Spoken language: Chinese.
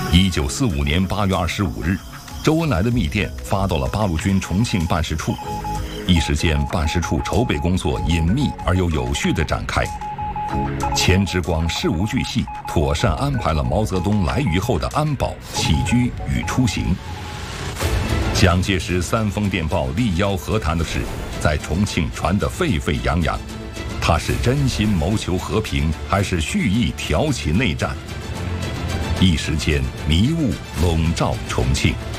1945年8月25日，周恩来的密电发到了八路军重庆办事处，一时间办事处筹备工作隐秘而又有序地展开。钱之光事无巨细，妥善安排了毛泽东来渝后的安保、起居与出行。蒋介石3封电报力邀和谈的事，在重庆传得沸沸扬扬。他是真心谋求和平，还是蓄意挑起内战？一时间迷雾笼罩重庆。